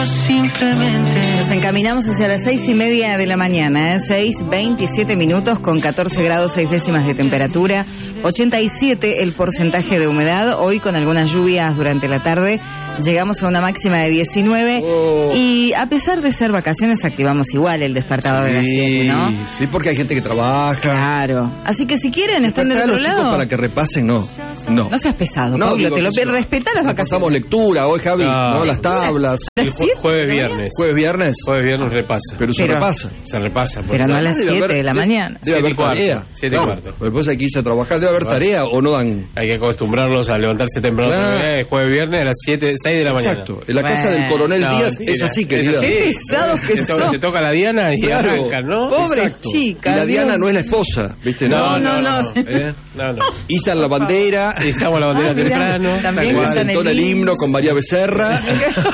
Nos encaminamos hacia las 6:30 de la mañana, 6:27 minutos con 14 grados 6 décimas de temperatura, 87 el porcentaje de humedad. Hoy con algunas lluvias durante la tarde llegamos a una máxima de 19 y a pesar de ser vacaciones activamos igual el despertador de las 7, ¿no? Sí, porque hay gente que trabaja. Claro. Así que si quieren están del otro lado. Para que repasen, no seas pesado, no, Pablo, te lo respeta las vacaciones. Pasamos lectura hoy, Javi, ¿no? Las tablas. Jueves viernes. Jueves viernes repasa. Pero se repasa. Se repasa. Pero no a las 7 de la mañana. Debe haber tarea. 7 y cuarto. Después hay que irse a trabajar. Debe haber tarea o no dan. Hay que acostumbrarlos a levantarse temprano. Claro. Jueves viernes a las 6 de la mañana. Exacto. En la casa del coronel Díaz es así, querida. Qué pesados que son. Se toca la Diana y arrancan, ¿no? Pobre chica. Y la Diana no es la esposa, ¿viste? No. Izan la bandera. Izamos la bandera temprano. También entona el himno con María Becerra.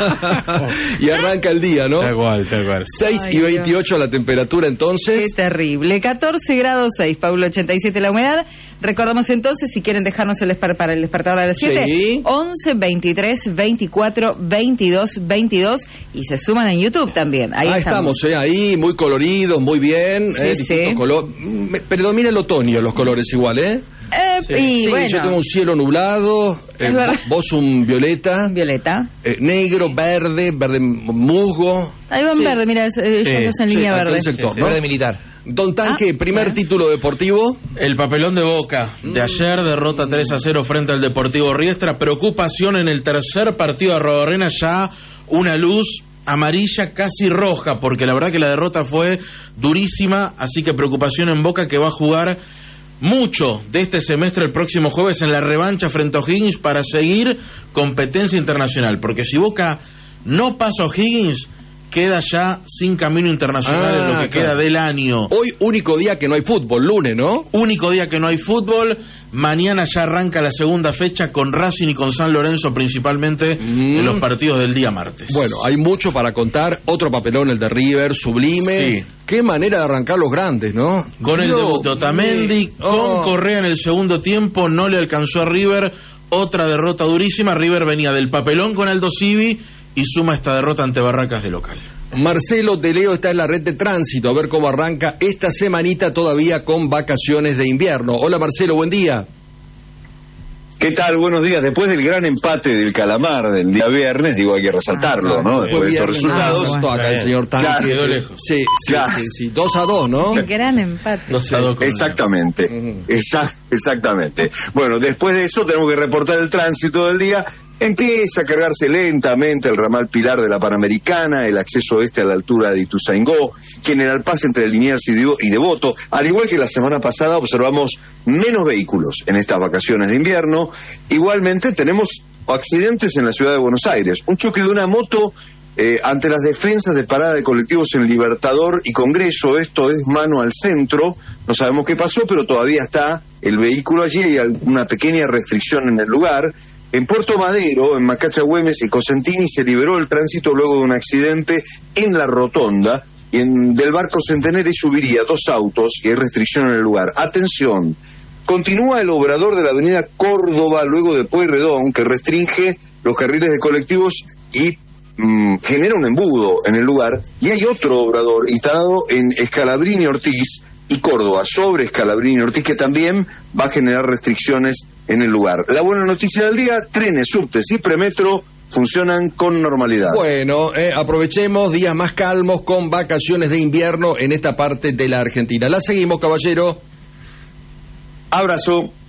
Y arranca el día, ¿no? Tal cual. 6:28 la temperatura entonces. Qué terrible. 14 grados 6, Paulo, 87 la humedad. Recordamos entonces, si quieren dejarnos para el despertador a las 7, sí. 11 23 24 22 22 y se suman en YouTube también. Ahí estamos, ahí muy coloridos, muy bien. Sí. Predomina el otoño, los colores igual, Bueno. Yo tengo un cielo nublado, vos un violeta, negro, verde musgo. Ahí van verde, mira, ellos en línea verde. Sector, ¿no? Verde militar. Don Tanque, primer título deportivo. El papelón de Boca de ayer, derrota 3-0 frente al Deportivo Riestra. Preocupación en el tercer partido de Arrobarrena, ya una luz amarilla casi roja, porque la verdad que la derrota fue durísima, así que preocupación en Boca, que va a jugar mucho de este semestre el próximo jueves en la revancha frente a O'Higgins para seguir competencia internacional, porque si Boca no pasa a O'Higgins, queda ya sin camino internacional en lo que queda del año. Hoy único día que no hay fútbol, lunes, ¿no? Único día que no hay fútbol. Mañana ya arranca la segunda fecha con Racing y con San Lorenzo principalmente en los partidos del día martes. Bueno, hay mucho para contar. Otro papelón, el de River, sublime. Sí. Qué manera de arrancar los grandes, ¿no? Con el debut de Otamendi, con Correa en el segundo tiempo, no le alcanzó a River. Otra derrota durísima. River venía del papelón con Aldo Civi y suma esta derrota ante Barracas de local. Marcelo de Leo está en la red de tránsito, a ver cómo arranca esta semanita todavía con vacaciones de invierno. Hola Marcelo, buen día. ¿Qué tal? Buenos días. Después del gran empate del Calamar del día viernes, hay que resaltarlo, ¿no? Después de estos resultados. Acá el señor Tanque. Claro. Sí. 2-2, ¿no? Un gran empate. 2-2. Exactamente. Exactamente. Bueno, después de eso tenemos que reportar el tránsito del día. Empieza a cargarse lentamente el ramal Pilar de la Panamericana, el acceso a la altura de Ituzaingó, General Paz entre Liniers y Devoto. Al igual que la semana pasada observamos menos vehículos en estas vacaciones de invierno. Igualmente tenemos accidentes en la ciudad de Buenos Aires. Un choque de una moto ante las defensas de parada de colectivos en Libertador y Congreso. Esto es mano al centro. No sabemos qué pasó, pero todavía está el vehículo allí. Hay una pequeña restricción en el lugar. En Puerto Madero, en Macacha, Güemes y Cosentini se liberó el tránsito luego de un accidente en la rotonda y del barco Centenario subiría 2 autos y hay restricción en el lugar. Atención, continúa el obrador de la avenida Córdoba luego de Pueyrredón que restringe los carriles de colectivos y genera un embudo en el lugar, y hay otro obrador instalado en Scalabrini Ortiz y Córdoba, sobre Scalabrini Ortiz, que también va a generar restricciones en el lugar. La buena noticia del día: trenes, subtes y premetro funcionan con normalidad. Bueno, aprovechemos días más calmos con vacaciones de invierno en esta parte de la Argentina. La seguimos, caballero. Abrazo.